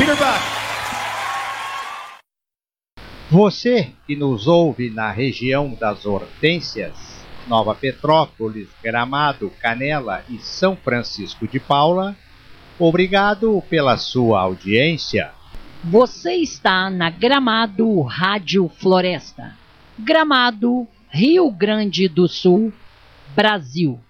Bierbach. Você que nos ouve na região das Hortênsias, Nova Petrópolis, Gramado, Canela e São Francisco de Paula, obrigado pela sua audiência. Você está na Gramado Rádio Floresta. Gramado, Rio Grande do Sul, Brasil.